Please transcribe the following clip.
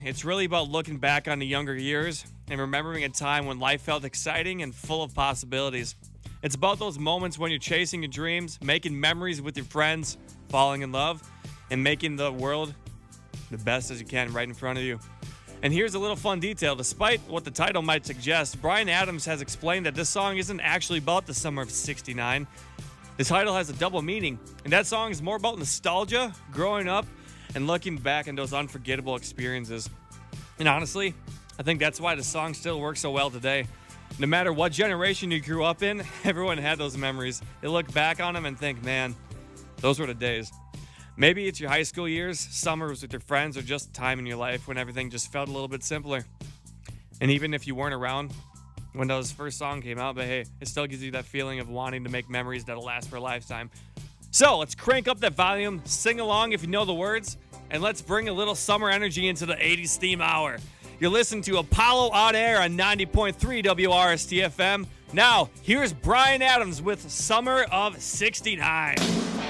It's really about looking back on the younger years and remembering a time when life felt exciting and full of possibilities. It's about those moments when you're chasing your dreams, making memories with your friends, falling in love, and making the world the best as you can right in front of you. And here's a little fun detail. Despite what the title might suggest, Bryan Adams has explained that this song isn't actually about the summer of '69. The title has a double meaning, and that song is more about nostalgia, growing up, and looking back on those unforgettable experiences. And honestly, I think that's why the song still works so well today. No matter what generation you grew up in, everyone had those memories. They look back on them and think, man, those were the days. Maybe it's your high school years, summers with your friends, or just time in your life when everything just felt a little bit simpler. And even if you weren't around when those first song came out, but hey, it still gives you that feeling of wanting to make memories that'll last for a lifetime. So let's crank up that volume, sing along if you know the words, and let's bring a little summer energy into the 80s theme hour. You're listening to Apollo On Air on 90.3 WRST FM. Now, here's Bryan Adams with Summer of '69.